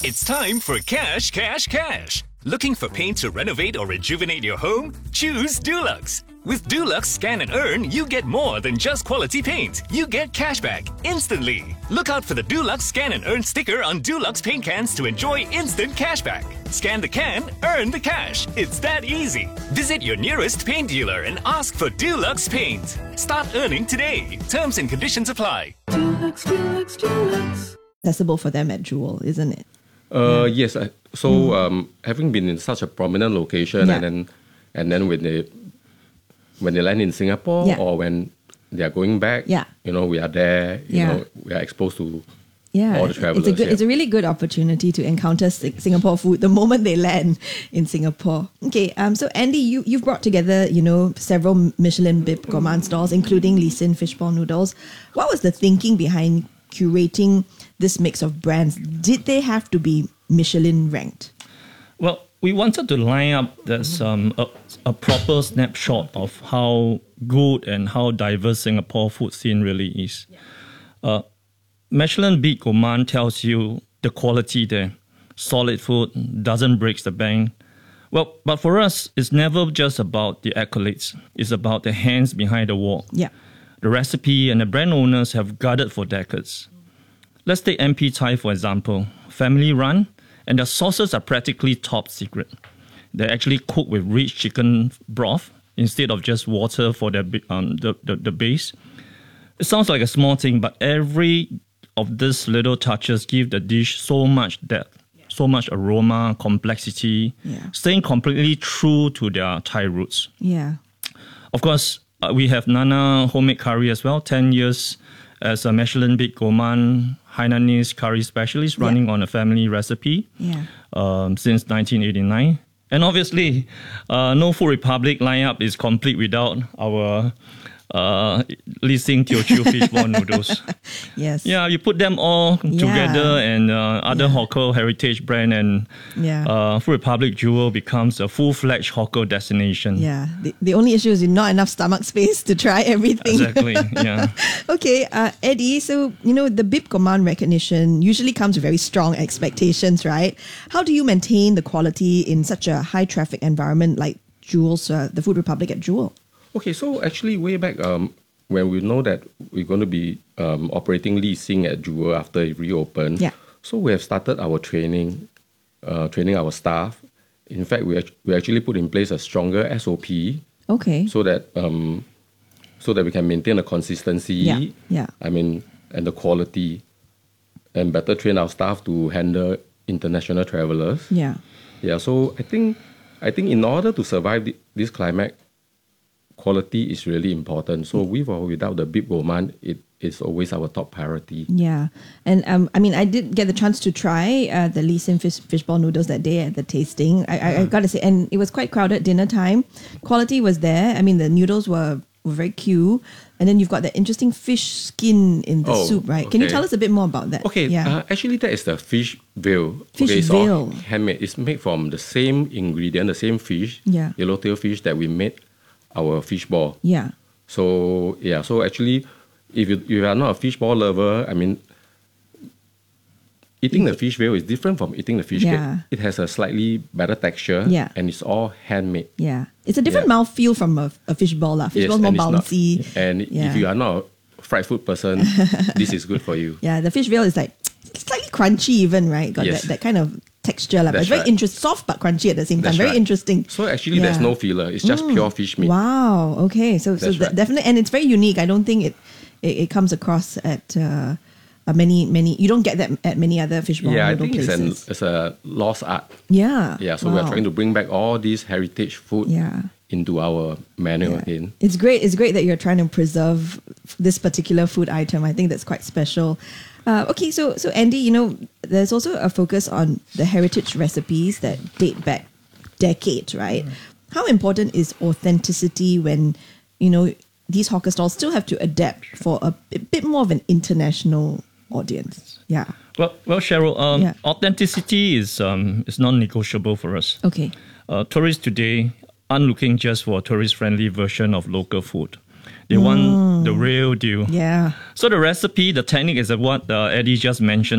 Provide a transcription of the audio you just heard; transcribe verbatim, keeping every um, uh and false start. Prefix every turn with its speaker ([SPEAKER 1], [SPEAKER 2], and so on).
[SPEAKER 1] It's time for Cash, Cash, Cash. Looking for paint to renovate or rejuvenate your home? Choose Dulux. With Dulux Scan and Earn, you get more than just quality paint. You get cashback instantly. Look out for the Dulux Scan and Earn sticker on Dulux paint cans to enjoy instant cashback. Scan the can, earn the cash. It's that easy. Visit your nearest paint dealer and ask for Dulux Paint. Start earning today. Terms and conditions apply.
[SPEAKER 2] Dulux, Dulux, Dulux.
[SPEAKER 3] Accessible for them at Jewel, isn't it?
[SPEAKER 4] Uh, yes. I, so mm. um, having been in such a prominent location,
[SPEAKER 3] yeah.
[SPEAKER 4] and then and then when they when they land in Singapore
[SPEAKER 3] yeah.
[SPEAKER 4] or when they are going back,
[SPEAKER 3] yeah.
[SPEAKER 4] you know, we are there. You
[SPEAKER 3] yeah.
[SPEAKER 4] know, we are exposed to
[SPEAKER 3] yeah.
[SPEAKER 4] all the travelers.
[SPEAKER 3] It's a good,
[SPEAKER 4] yeah.
[SPEAKER 3] it's a really good opportunity to encounter Singapore food the moment they land in Singapore. Okay, um, so Andy, you you've brought together, you know, several Michelin Bib Gourmand stalls, including Lee Sin fishball noodles. What was the thinking behind curating this mix of brands? Did they have to be Michelin ranked?
[SPEAKER 5] Well, we wanted to line up this um, a, a proper snapshot of how good and how diverse Singapore food scene really is. Uh, Michelin Bib Gourmand tells you the quality there. Solid food, doesn't break the bank. Well, but for us, it's never just about the accolades. It's about the hands behind the wok.
[SPEAKER 3] Yeah.
[SPEAKER 5] The recipe and the brand owners have guarded for decades. Let's take M P Thai, for example. Family run, and their sauces are practically top secret. They actually cook with rich chicken broth instead of just water for their, um, the, the, the base. It sounds like a small thing, but every of these little touches give the dish so much depth, so much aroma, complexity,
[SPEAKER 3] yeah.
[SPEAKER 5] staying completely true to their Thai roots.
[SPEAKER 3] Yeah.
[SPEAKER 5] Of course, uh, we have Nana homemade curry as well, ten years as a Michelin Bib Gourmand Hainanese curry specialist running yeah. on a family recipe
[SPEAKER 3] yeah.
[SPEAKER 5] um, since nineteen eighty-nine. And obviously, uh, no Food Republic lineup is complete without our uh, Lee Sin Teochew fishball noodles.
[SPEAKER 3] Yes.
[SPEAKER 5] Yeah, you put them all
[SPEAKER 3] yeah.
[SPEAKER 5] together and uh, other
[SPEAKER 3] yeah.
[SPEAKER 5] hawker heritage brand and
[SPEAKER 3] yeah.
[SPEAKER 5] uh, Food Republic Jewel becomes a full-fledged hawker destination.
[SPEAKER 3] Yeah. The, the only issue is not enough stomach space to try everything.
[SPEAKER 5] Exactly, yeah.
[SPEAKER 3] Okay, uh, Eddie, so, you know, the Bib Gourmand recognition usually comes with very strong expectations, right? How do you maintain the quality in such a high-traffic environment like Jewel's, uh, the Food Republic at Jewel?
[SPEAKER 4] Okay, so actually way back um, when we know that we're going to be um, operating Lee Sin at Jewel after it reopened,
[SPEAKER 3] yeah.
[SPEAKER 4] so we have started our training, uh, training our staff. In fact, we, act- we actually put in place a stronger S O P.
[SPEAKER 3] Okay.
[SPEAKER 4] So that um, so that we can maintain the consistency.
[SPEAKER 3] Yeah. Yeah.
[SPEAKER 4] I mean, and the quality, and better train our staff to handle international travelers.
[SPEAKER 3] Yeah.
[SPEAKER 4] Yeah. So I think I think in order to survive the, this climate, quality is really important. So with or without the Bib Gourmand, it is always our top priority.
[SPEAKER 3] Yeah. And um, I mean, I did get the chance to try uh, the Lee Sin fish, fishball noodles that day at the tasting. I, I, I got to say, and it was quite crowded dinner time. Quality was there. I mean, the noodles were, were very cute. And then you've got that interesting fish skin in the
[SPEAKER 4] Oh,
[SPEAKER 3] soup, right? Can you
[SPEAKER 4] okay.
[SPEAKER 3] tell us a bit more about that?
[SPEAKER 4] Okay,
[SPEAKER 3] Yeah.
[SPEAKER 4] uh, actually that is the fish veal.
[SPEAKER 3] Fish
[SPEAKER 4] okay, it's
[SPEAKER 3] veal.
[SPEAKER 4] all handmade. It's made from the same ingredient, the same fish,
[SPEAKER 3] Yeah.
[SPEAKER 4] yellowtail fish that we made our fish ball.
[SPEAKER 3] Yeah.
[SPEAKER 4] So yeah, so actually, if you, you are not a fish ball lover, I mean, eating the fish veal is different from eating the fish
[SPEAKER 3] Yeah.
[SPEAKER 4] cake. It has a slightly better texture,
[SPEAKER 3] Yeah.
[SPEAKER 4] and it's all handmade.
[SPEAKER 3] Yeah. It's a different
[SPEAKER 4] Yeah.
[SPEAKER 3] mouthfeel from a, a fish ball. La. Fish
[SPEAKER 4] Yes,
[SPEAKER 3] ball's more
[SPEAKER 4] and it's not-
[SPEAKER 3] bouncy.
[SPEAKER 4] and
[SPEAKER 3] Yeah.
[SPEAKER 4] if you are not a fried food person, this is good for you.
[SPEAKER 3] Yeah, the fish veal is like slightly crunchy even, right? Got
[SPEAKER 4] Yes.
[SPEAKER 3] that, that kind of texture. Like, but
[SPEAKER 4] That's
[SPEAKER 3] it's very
[SPEAKER 4] right.
[SPEAKER 3] interesting, soft but crunchy at the same time.
[SPEAKER 4] That's
[SPEAKER 3] Very
[SPEAKER 4] right.
[SPEAKER 3] interesting.
[SPEAKER 4] So actually, there's
[SPEAKER 3] Yeah.
[SPEAKER 4] no filler. It's just pure fish meat.
[SPEAKER 3] Wow. Okay. So so
[SPEAKER 4] That's
[SPEAKER 3] de-
[SPEAKER 4] right.
[SPEAKER 3] definitely, and it's very unique. I don't think it it, it comes across at uh, uh, many many. You don't get that at many other fish ball
[SPEAKER 4] Yeah, I
[SPEAKER 3] noodle
[SPEAKER 4] think it's, an,
[SPEAKER 3] places.
[SPEAKER 4] it's a lost art.
[SPEAKER 3] Yeah.
[SPEAKER 4] Yeah, so we're
[SPEAKER 3] Wow.
[SPEAKER 4] trying to bring back all these heritage food
[SPEAKER 3] Yeah.
[SPEAKER 4] into our menu
[SPEAKER 3] Yeah.
[SPEAKER 4] again.
[SPEAKER 3] It's great. It's great that you're trying to preserve this particular food item. I think that's quite special. Uh, okay, so so Andy, you know, there's also a focus on the heritage recipes that date back decades, right? How important is authenticity when, you know, these hawker stalls still have to adapt for a bit, bit more of an international audience? Yeah.
[SPEAKER 5] Well, well, Cheryl, um,
[SPEAKER 3] Yeah.
[SPEAKER 5] authenticity is um, is non-negotiable for us.
[SPEAKER 3] Okay.
[SPEAKER 5] Uh, tourists today aren't looking just for a tourist-friendly version of local food. They want the real deal.
[SPEAKER 3] Yeah.
[SPEAKER 5] So the recipe, the technique is what uh, Eddie just mentioned.